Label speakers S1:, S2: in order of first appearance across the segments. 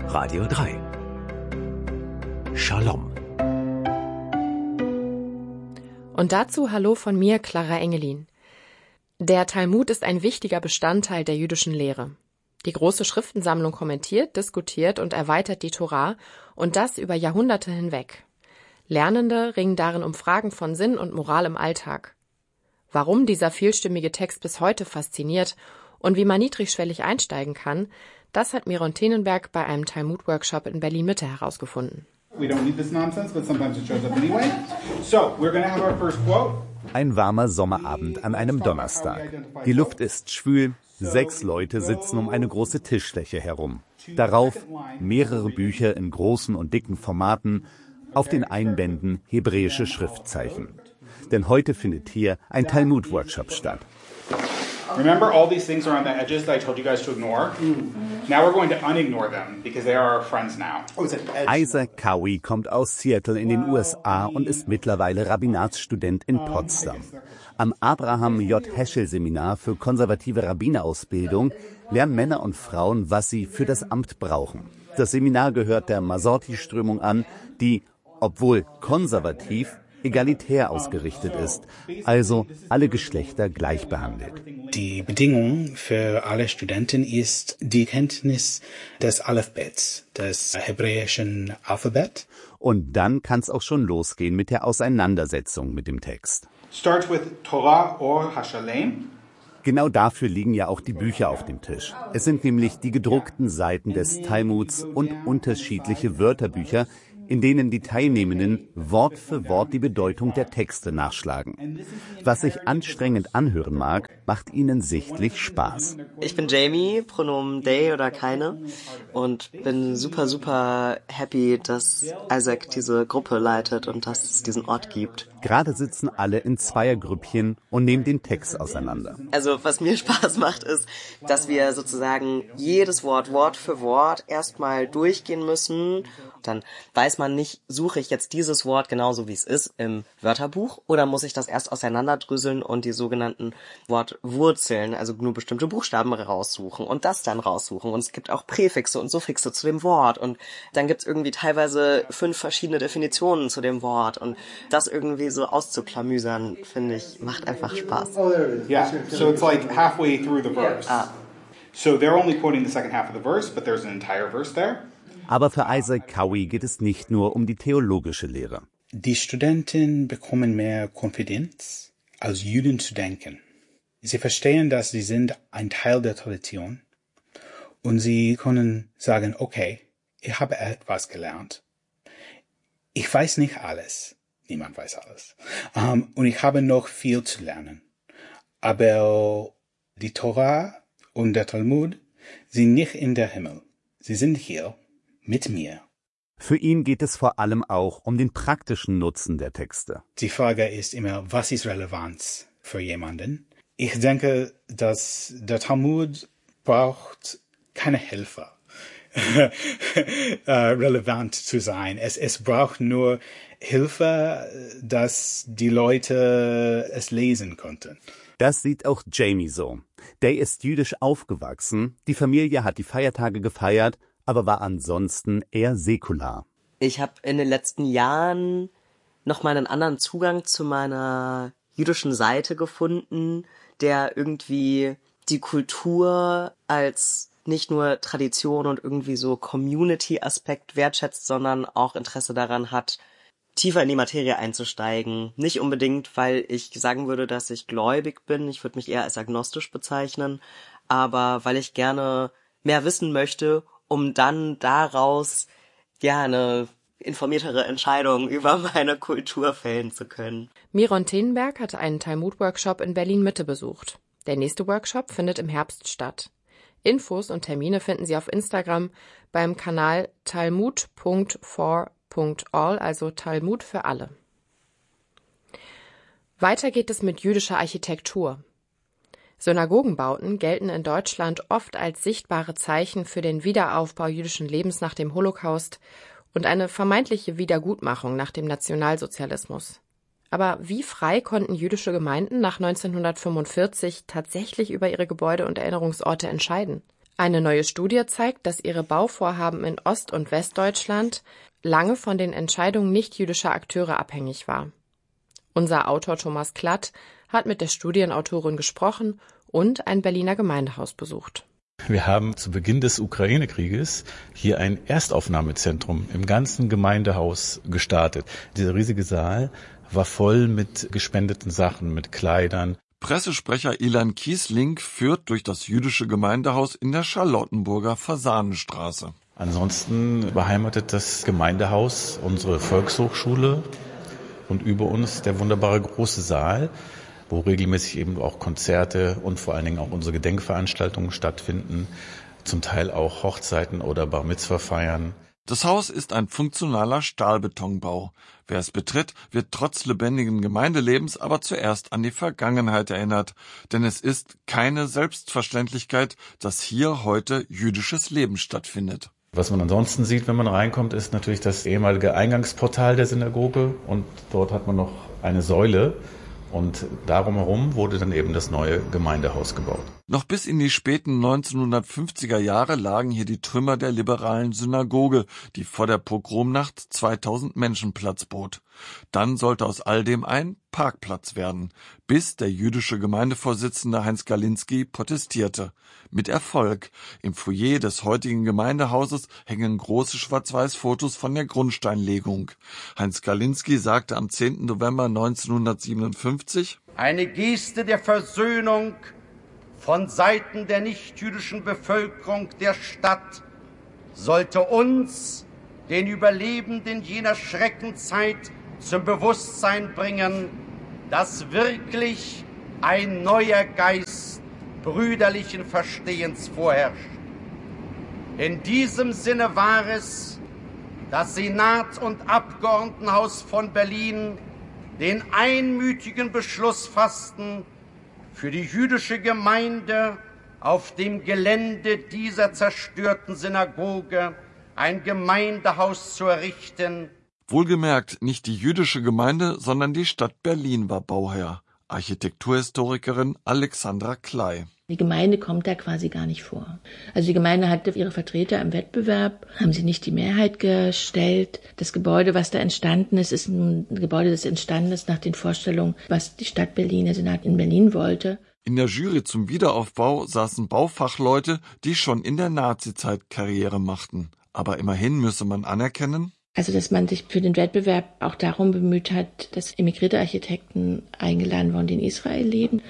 S1: Radio 3. Shalom.
S2: Und dazu hallo von mir, Clara Engelin. Der Talmud ist ein wichtiger Bestandteil der jüdischen Lehre. Die große Schriftensammlung kommentiert, diskutiert und erweitert die Tora, und das über Jahrhunderte hinweg. Lernende ringen darin um Fragen von Sinn und Moral im Alltag. Warum dieser vielstimmige Text bis heute fasziniert und wie man niedrigschwellig einsteigen kann, das hat Miron Tenenberg bei einem Talmud-Workshop in Berlin-Mitte herausgefunden.
S3: Ein warmer Sommerabend an einem Donnerstag. Die Luft ist schwül, 6 Leute sitzen um eine große Tischfläche herum. Darauf mehrere Bücher in großen und dicken Formaten, auf den Einbänden hebräische Schriftzeichen. Denn heute findet hier ein Talmud-Workshop statt.
S4: Remember all these things around the edges that I told you guys to ignore? Now we're going to unignore them because they are our friends now.
S3: Isaac Cowie kommt aus Seattle in den USA und ist mittlerweile Rabbinatsstudent in Potsdam. Am Abraham J. Heschel Seminar für konservative Rabbinerausbildung lernen Männer und Frauen, was sie für das Amt brauchen. Das Seminar gehört der Masorti-Strömung an, die, obwohl konservativ, egalitär ausgerichtet ist, also alle Geschlechter gleich behandelt.
S5: Die Bedingung für alle Studenten ist die Kenntnis des Alphabets, des hebräischen Alphabet.
S3: Und dann kann es auch schon losgehen mit der Auseinandersetzung mit dem Text.
S4: Starts with Torah or Hashalem.
S3: Genau dafür liegen ja auch die Bücher auf dem Tisch. Es sind nämlich die gedruckten Seiten des Talmuds und unterschiedliche Wörterbücher, in denen die Teilnehmenden Wort für Wort die Bedeutung der Texte nachschlagen. Was sich anstrengend anhören mag, macht ihnen sichtlich Spaß.
S6: Ich bin Jamie, Pronomen they oder keine, und bin super happy, dass Isaac diese Gruppe leitet und dass es diesen Ort gibt.
S3: Gerade sitzen alle in Zweiergrüppchen und nehmen den Text auseinander.
S6: Also was mir Spaß macht, ist, dass wir sozusagen jedes Wort, Wort für Wort erstmal durchgehen müssen. Dann weiß man nicht, suche ich jetzt dieses Wort genauso wie es ist im Wörterbuch oder muss ich das erst auseinanderdröseln und die sogenannten Wortwurzeln, also nur bestimmte Buchstaben raussuchen und das dann raussuchen. Und es gibt auch Präfixe und Suffixe zu dem Wort und dann gibt es irgendwie teilweise 5 verschiedene Definitionen zu dem Wort und das irgendwie so auszuklamüsern, finde ich, macht einfach Spaß.
S4: Yeah, so it's like halfway through the verse. So they're only quoting the second half of the verse, but there's an entire verse there.
S3: Aber für Isaac Cowie geht es nicht nur um die theologische Lehre.
S5: Die Studenten bekommen mehr Konfidenz, als Juden zu denken. Sie verstehen, dass sie sind ein Teil der Tradition und sie können sagen, okay, ich habe etwas gelernt. Ich weiß nicht alles. Niemand weiß alles. Und ich habe noch viel zu lernen. Aber die Tora und der Talmud sind nicht in der Himmel. Sie sind hier mit mir.
S3: Für ihn geht es vor allem auch um den praktischen Nutzen der Texte.
S5: Die Frage ist immer, was ist Relevanz für jemanden? Ich denke, dass der Talmud braucht keine Hilfe, relevant zu sein. Es braucht nur Hilfe, dass die Leute es lesen konnten.
S3: Das sieht auch Jamie so. Der ist jüdisch aufgewachsen, die Familie hat die Feiertage gefeiert, aber war ansonsten eher säkular.
S6: Ich habe in den letzten Jahren noch mal einen anderen Zugang zu meiner jüdischen Seite gefunden, der irgendwie die Kultur als nicht nur Tradition und irgendwie so Community-Aspekt wertschätzt, sondern auch Interesse daran hat, tiefer in die Materie einzusteigen. Nicht unbedingt, weil ich sagen würde, dass ich gläubig bin. Ich würde mich eher als agnostisch bezeichnen. Aber weil ich gerne mehr wissen möchte, um dann daraus eine informiertere Entscheidung über meine Kultur fällen zu können.
S2: Miron Tenenberg hatte einen Talmud-Workshop in Berlin-Mitte besucht. Der nächste Workshop findet im Herbst statt. Infos und Termine finden Sie auf Instagram beim Kanal talmud.for.all, also Talmud für alle. Weiter geht es mit jüdischer Architektur. Synagogenbauten gelten in Deutschland oft als sichtbare Zeichen für den Wiederaufbau jüdischen Lebens nach dem Holocaust und eine vermeintliche Wiedergutmachung nach dem Nationalsozialismus. Aber wie frei konnten jüdische Gemeinden nach 1945 tatsächlich über ihre Gebäude und Erinnerungsorte entscheiden? Eine neue Studie zeigt, dass ihre Bauvorhaben in Ost- und Westdeutschland lange von den Entscheidungen nichtjüdischer Akteure abhängig war. Unser Autor Thomas Klatt hat mit der Studienautorin gesprochen und ein Berliner Gemeindehaus besucht.
S1: Wir haben zu Beginn des Ukraine-Krieges hier ein Erstaufnahmezentrum im ganzen Gemeindehaus gestartet. Dieser riesige Saal war voll mit gespendeten Sachen, mit Kleidern.
S7: Pressesprecher Ilan Kiesling führt durch das jüdische Gemeindehaus in der Charlottenburger Fasanenstraße.
S1: Ansonsten beheimatet das Gemeindehaus unsere Volkshochschule und über uns der wunderbare große Saal, wo regelmäßig eben auch Konzerte und vor allen Dingen auch unsere Gedenkveranstaltungen stattfinden, zum Teil auch Hochzeiten oder Bar Mitzvah feiern.
S7: Das Haus ist ein funktionaler Stahlbetonbau. Wer es betritt, wird trotz lebendigen Gemeindelebens aber zuerst an die Vergangenheit erinnert. Denn es ist keine Selbstverständlichkeit, dass hier heute jüdisches Leben stattfindet.
S1: Was man ansonsten sieht, wenn man reinkommt, ist natürlich das ehemalige Eingangsportal der Synagoge. Und dort hat man noch eine Säule. Und darum herum wurde dann eben das neue Gemeindehaus gebaut.
S7: Noch bis in die späten 1950er Jahre lagen hier die Trümmer der liberalen Synagoge, die vor der Pogromnacht 2000 Menschen Platz bot. Dann sollte aus all dem ein Parkplatz werden, bis der jüdische Gemeindevorsitzende Heinz Galinski protestierte. Mit Erfolg. Im Foyer des heutigen Gemeindehauses hängen große Schwarz-Weiß-Fotos von der Grundsteinlegung. Heinz Galinski sagte am 10. November 1957:
S8: Eine Geste der Versöhnung von Seiten der nichtjüdischen Bevölkerung der Stadt sollte uns, den Überlebenden jener Schreckenzeit, zum Bewusstsein bringen, dass wirklich ein neuer Geist brüderlichen Verstehens vorherrscht. In diesem Sinne war es, das Senat- und Abgeordnetenhaus von Berlin den einmütigen Beschluss fassten, für die jüdische Gemeinde auf dem Gelände dieser zerstörten Synagoge ein Gemeindehaus zu errichten.
S7: Wohlgemerkt, nicht die jüdische Gemeinde, sondern die Stadt Berlin war Bauherr. Architekturhistorikerin Alexandra Klei.
S9: Die Gemeinde kommt da quasi gar nicht vor. Also die Gemeinde hatte ihre Vertreter im Wettbewerb, haben sie nicht die Mehrheit gestellt. Das Gebäude, was da entstanden ist, ist ein Gebäude, das entstanden ist nach den Vorstellungen, was die Stadt Berlin, der Senat in Berlin wollte.
S7: In der Jury zum Wiederaufbau saßen Baufachleute, die schon in der Nazizeit Karriere machten. Aber immerhin müsse man anerkennen,
S9: also, dass man sich für den Wettbewerb auch darum bemüht hat, dass emigrierte Architekten eingeladen wurden, die in Israel leben.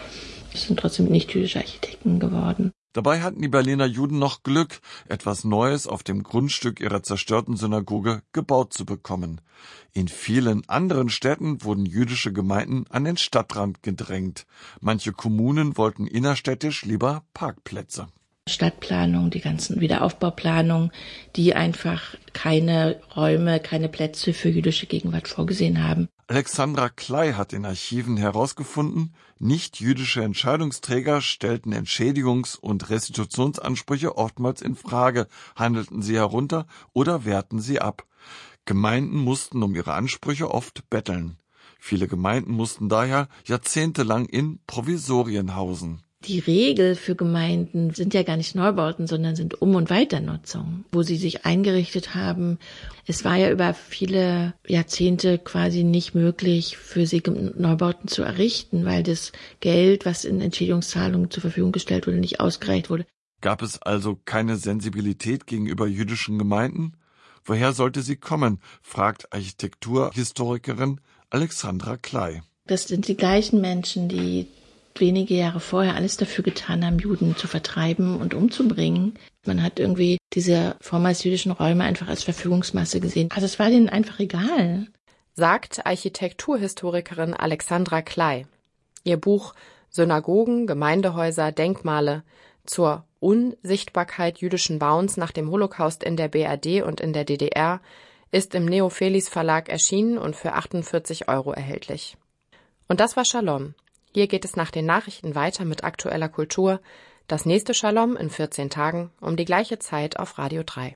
S9: Es sind trotzdem nicht jüdische Architekten geworden.
S7: Dabei hatten die Berliner Juden noch Glück, etwas Neues auf dem Grundstück ihrer zerstörten Synagoge gebaut zu bekommen. In vielen anderen Städten wurden jüdische Gemeinden an den Stadtrand gedrängt. Manche Kommunen wollten innerstädtisch lieber Parkplätze.
S9: Stadtplanung, die ganzen Wiederaufbauplanungen, die einfach keine Räume, keine Plätze für jüdische Gegenwart vorgesehen haben.
S7: Alexandra Klei hat in Archiven herausgefunden, nicht-jüdische Entscheidungsträger stellten Entschädigungs- und Restitutionsansprüche oftmals in Frage, handelten sie herunter oder wehrten sie ab. Gemeinden mussten um ihre Ansprüche oft betteln. Viele Gemeinden mussten daher jahrzehntelang in Provisorien hausen.
S9: Die Regel für Gemeinden sind ja gar nicht Neubauten, sondern sind Um- und Weiternutzung, wo sie sich eingerichtet haben. Es war ja über viele Jahrzehnte quasi nicht möglich, für sie Neubauten zu errichten, weil das Geld, was in Entschädigungszahlungen zur Verfügung gestellt wurde, nicht ausgereicht wurde.
S7: Gab es also keine Sensibilität gegenüber jüdischen Gemeinden? Woher sollte sie kommen, fragt Architekturhistorikerin Alexandra Klei.
S9: Das sind die gleichen Menschen, die wenige Jahre vorher alles dafür getan haben, Juden zu vertreiben und umzubringen. Man hat irgendwie diese vormals jüdischen Räume einfach als Verfügungsmasse gesehen. Also es war denen einfach egal.
S2: Sagt Architekturhistorikerin Alexandra Klei. Ihr Buch Synagogen, Gemeindehäuser, Denkmale zur Unsichtbarkeit jüdischen Bauens nach dem Holocaust in der BRD und in der DDR ist im Neophelis Verlag erschienen und für 48 € erhältlich. Und das war Shalom. Hier geht es nach den Nachrichten weiter mit aktueller Kultur. Das nächste Shalom in 14 Tagen um die gleiche Zeit auf Radio 3.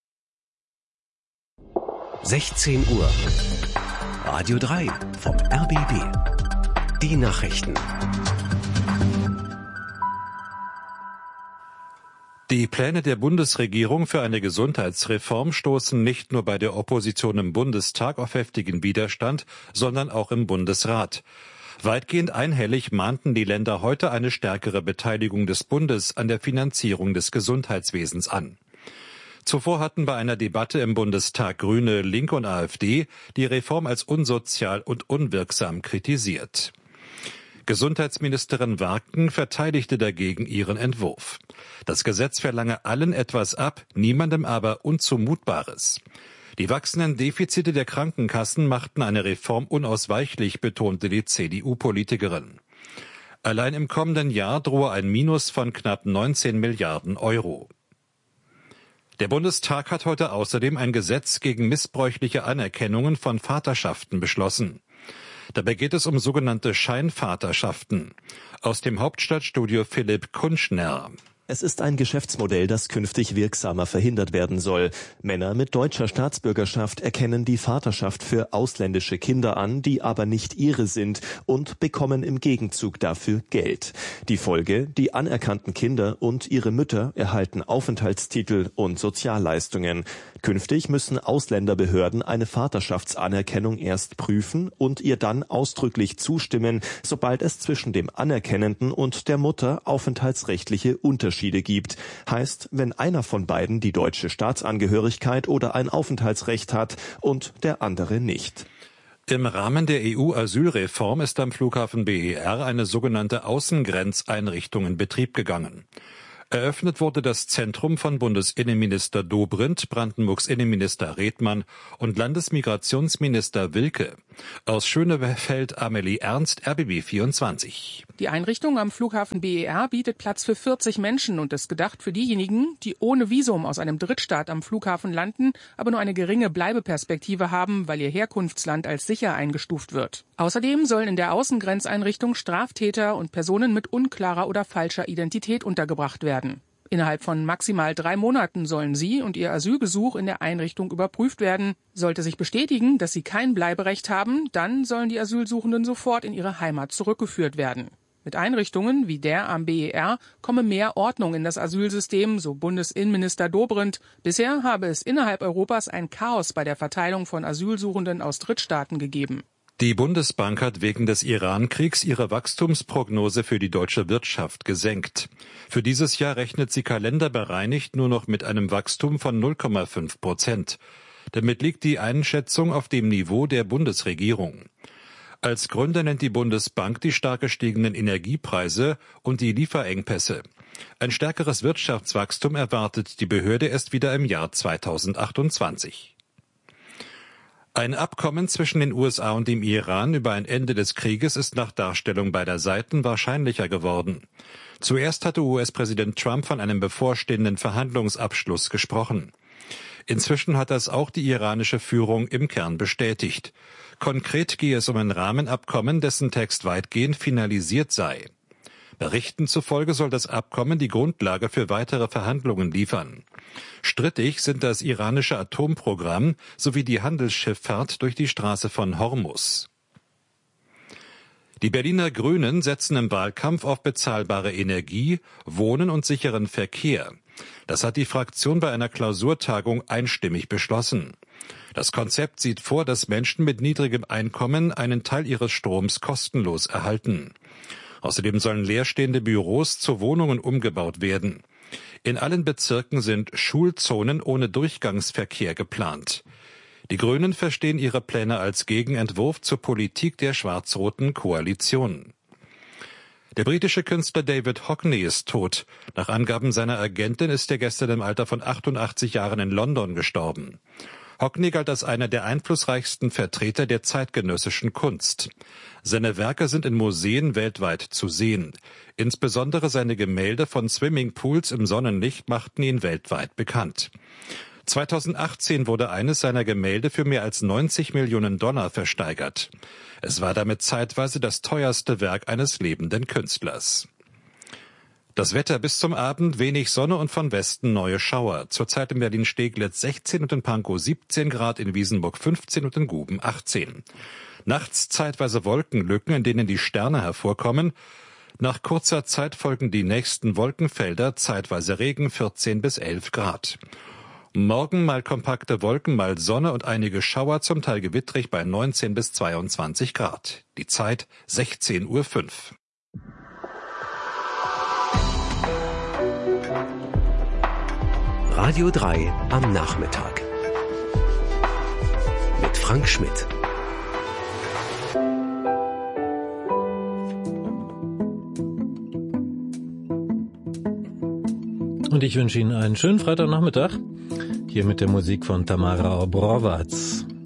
S10: 16 Uhr. Radio 3 vom RBB. Die Nachrichten.
S11: Die Pläne der Bundesregierung für eine Gesundheitsreform stoßen nicht nur bei der Opposition im Bundestag auf heftigen Widerstand, sondern auch im Bundesrat. Weitgehend einhellig mahnten die Länder heute eine stärkere Beteiligung des Bundes an der Finanzierung des Gesundheitswesens an. Zuvor hatten bei einer Debatte im Bundestag Grüne, Linke und AfD die Reform als unsozial und unwirksam kritisiert. Gesundheitsministerin Warken verteidigte dagegen ihren Entwurf. Das Gesetz verlange allen etwas ab, niemandem aber Unzumutbares. Die wachsenden Defizite der Krankenkassen machten eine Reform unausweichlich, betonte die CDU-Politikerin. Allein im kommenden Jahr drohe ein Minus von knapp 19 Milliarden Euro. Der Bundestag hat heute außerdem ein Gesetz gegen missbräuchliche Anerkennungen von Vaterschaften beschlossen. Dabei geht es um sogenannte Scheinvaterschaften. Aus dem Hauptstadtstudio Philipp Kunschner.
S12: Es ist ein Geschäftsmodell, das künftig wirksamer verhindert werden soll. Männer mit deutscher Staatsbürgerschaft erkennen die Vaterschaft für ausländische Kinder an, die aber nicht ihre sind, und bekommen im Gegenzug dafür Geld. Die Folge: Die anerkannten Kinder und ihre Mütter erhalten Aufenthaltstitel und Sozialleistungen. Künftig müssen Ausländerbehörden eine Vaterschaftsanerkennung erst prüfen und ihr dann ausdrücklich zustimmen, sobald es zwischen dem Anerkennenden und der Mutter aufenthaltsrechtliche Unterschiede gibt. Heißt, wenn einer von beiden die deutsche Staatsangehörigkeit oder ein Aufenthaltsrecht hat und der andere nicht.
S11: Im Rahmen der EU-Asylreform ist am Flughafen BER eine sogenannte Außengrenzeinrichtung in Betrieb gegangen. Eröffnet wurde das Zentrum von Bundesinnenminister Dobrindt, Brandenburgs Innenminister Redmann und Landesmigrationsminister Wilke. Aus Schönefeld Amelie Ernst, RBB 24.
S13: Die Einrichtung am Flughafen BER bietet Platz für 40 Menschen und ist gedacht für diejenigen, die ohne Visum aus einem Drittstaat am Flughafen landen, aber nur eine geringe Bleibeperspektive haben, weil ihr Herkunftsland als sicher eingestuft wird. Außerdem sollen in der Außengrenzeinrichtung Straftäter und Personen mit unklarer oder falscher Identität untergebracht werden. Innerhalb von maximal 3 Monaten sollen sie und ihr Asylgesuch in der Einrichtung überprüft werden. Sollte sich bestätigen, dass sie kein Bleiberecht haben, dann sollen die Asylsuchenden sofort in ihre Heimat zurückgeführt werden. Mit Einrichtungen wie der am BER komme mehr Ordnung in das Asylsystem, so Bundesinnenminister Dobrindt. Bisher habe es innerhalb Europas ein Chaos bei der Verteilung von Asylsuchenden aus Drittstaaten gegeben.
S11: Die Bundesbank hat wegen des Iran-Kriegs ihre Wachstumsprognose für die deutsche Wirtschaft gesenkt. Für dieses Jahr rechnet sie kalenderbereinigt nur noch mit einem Wachstum von 0,5%. Damit liegt die Einschätzung auf dem Niveau der Bundesregierung. Als Gründe nennt die Bundesbank die stark gestiegenen Energiepreise und die Lieferengpässe. Ein stärkeres Wirtschaftswachstum erwartet die Behörde erst wieder im Jahr 2028. Ein Abkommen zwischen den USA und dem Iran über ein Ende des Krieges ist nach Darstellung beider Seiten wahrscheinlicher geworden. Zuerst hatte US-Präsident Trump von einem bevorstehenden Verhandlungsabschluss gesprochen. Inzwischen hat das auch die iranische Führung im Kern bestätigt. Konkret gehe es um ein Rahmenabkommen, dessen Text weitgehend finalisiert sei. Berichten zufolge soll das Abkommen die Grundlage für weitere Verhandlungen liefern. Strittig sind das iranische Atomprogramm sowie die Handelsschifffahrt durch die Straße von Hormuz. Die Berliner Grünen setzen im Wahlkampf auf bezahlbare Energie, Wohnen und sicheren Verkehr. Das hat die Fraktion bei einer Klausurtagung einstimmig beschlossen. Das Konzept sieht vor, dass Menschen mit niedrigem Einkommen einen Teil ihres Stroms kostenlos erhalten. Außerdem sollen leerstehende Büros zu Wohnungen umgebaut werden. In allen Bezirken sind Schulzonen ohne Durchgangsverkehr geplant. Die Grünen verstehen ihre Pläne als Gegenentwurf zur Politik der schwarz-roten Koalition. Der britische Künstler David Hockney ist tot. Nach Angaben seiner Agentin ist er gestern im Alter von 88 Jahren in London gestorben. Hockney galt als einer der einflussreichsten Vertreter der zeitgenössischen Kunst. Seine Werke sind in Museen weltweit zu sehen. Insbesondere seine Gemälde von Swimmingpools im Sonnenlicht machten ihn weltweit bekannt. 2018 wurde eines seiner Gemälde für mehr als 90 Millionen $ versteigert. Es war damit zeitweise das teuerste Werk eines lebenden Künstlers. Das Wetter bis zum Abend: wenig Sonne und von Westen neue Schauer. Zurzeit in Berlin-Steglitz 16 und in Pankow 17 Grad, in Wiesenburg 15 und in Guben 18. Nachts zeitweise Wolkenlücken, in denen die Sterne hervorkommen. Nach kurzer Zeit folgen die nächsten Wolkenfelder, zeitweise Regen, 14 bis 11 Grad. Morgen mal kompakte Wolken, mal Sonne und einige Schauer, zum Teil gewittrig bei 19 bis 22 Grad. Die Zeit 16:05 Uhr.
S10: Radio 3 am Nachmittag. Mit Frank Schmidt.
S14: Und ich wünsche Ihnen einen schönen Freitagnachmittag. Hier mit der Musik von Tamara Obrovac.